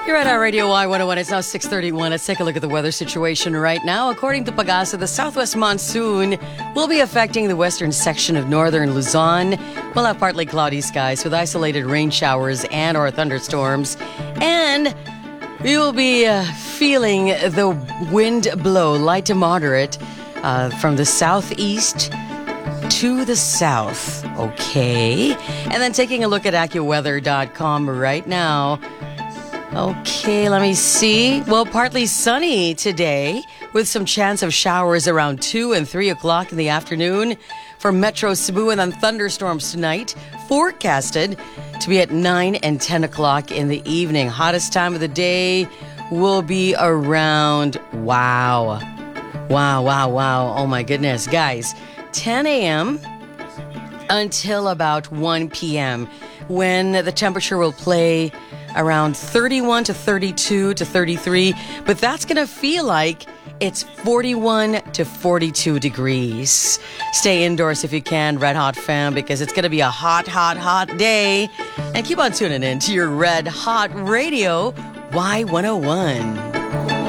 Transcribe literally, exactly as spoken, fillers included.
You're at our Radio Y one oh one. It's now six thirty-one. Let's take a look at the weather situation right now. According to Pagasa, the southwest monsoon will be affecting the western section of northern Luzon. We'll have partly cloudy skies with isolated rain showers and or thunderstorms. And we will be uh, feeling the wind blow light to moderate uh, from the southeast to the south. Okay. And then taking a look at AccuWeather dot com right now. Okay, let me see. Well, partly sunny today with some chance of showers around two and three o'clock in the afternoon for Metro Cebu, and then thunderstorms tonight forecasted to be at nine and ten o'clock in the evening. Hottest time of the day will be around, wow, wow, wow, wow. Oh my goodness, guys, ten a.m. until about one p.m. when the temperature will play around thirty-one to thirty-two to thirty-three, but that's going to feel like it's forty-one to forty-two degrees. Stay indoors if you can, Red Hot fam, because it's going to be a hot, hot, hot day. And keep on tuning in to your Red Hot Radio Y one oh one.